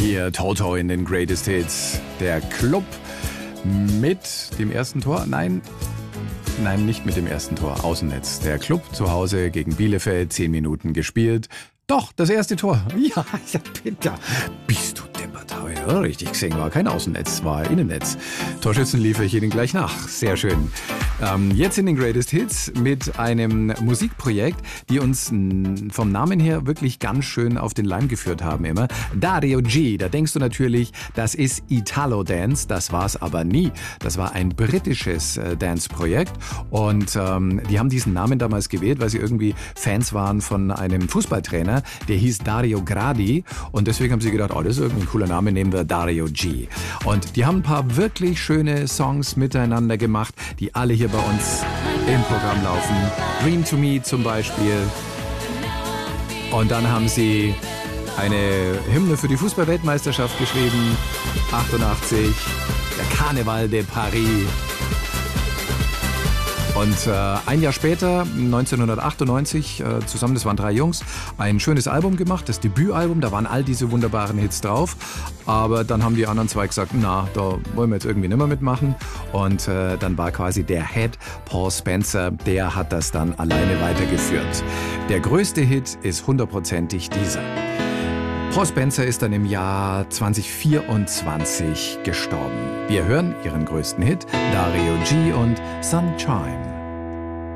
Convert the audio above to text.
Hier Toto in den Greatest Hits. Der Club mit dem ersten Tor? Nein, nicht mit dem ersten Tor. Außennetz. Der Club zu Hause gegen Bielefeld. 10 Minuten gespielt. Doch, das erste Tor. Ja, bitte. Bist du deppert heute? Richtig gesehen, war kein Außennetz, war Innennetz. Torschützen liefere ich Ihnen gleich nach. Sehr schön. Jetzt in den Greatest Hits mit einem Musikprojekt, die uns vom Namen her wirklich ganz schön auf den Leim geführt haben immer. Dario G, da denkst du natürlich, das ist Italo-Dance, das war es aber nie. Das war ein britisches Dance-Projekt und die haben diesen Namen damals gewählt, weil sie irgendwie Fans waren von einem Fußballtrainer, der hieß Dario Gradi und deswegen haben sie gedacht, oh, das ist irgendwie ein cooler Name, nehmen wir Dario G. Und die haben ein paar wirklich schöne Songs miteinander gemacht, die alle hier bei uns im Programm laufen. Dream to Me zum Beispiel. Und dann haben sie eine Hymne für die Fußball-Weltmeisterschaft geschrieben. 88, der Carnaval de Paris. Und ein Jahr später, 1998, zusammen, das waren 3 Jungs, ein schönes Album gemacht, das Debütalbum, da waren all diese wunderbaren Hits drauf. Aber dann haben die anderen 2 gesagt, na, da wollen wir jetzt irgendwie nicht mehr mitmachen. Und dann war quasi der Head, Paul Spencer, der hat das dann alleine weitergeführt. Der größte Hit ist 100%ig dieser. Paul Spencer ist dann im Jahr 2024 gestorben. Wir hören ihren größten Hit, Dario G und Sunshine.